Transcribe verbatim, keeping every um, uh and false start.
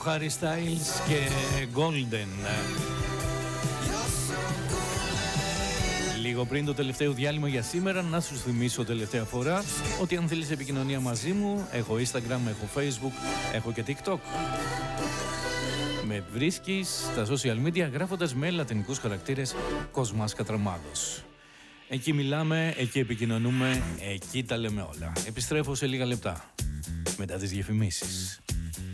Harry Styles και Golden. Λίγο πριν το τελευταίο διάλειμμα για σήμερα, να σου θυμίσω τελευταία φορά ότι αν θέλεις επικοινωνία μαζί μου, έχω Instagram, έχω Facebook, έχω και TikTok. Με βρίσκεις στα social media γράφοντας με λατινικούς χαρακτήρες Κοσμάς Κατραμάδος. Εκεί μιλάμε, εκεί επικοινωνούμε, εκεί τα λέμε όλα. Επιστρέφω σε λίγα λεπτά μετά τις διαφημίσεις.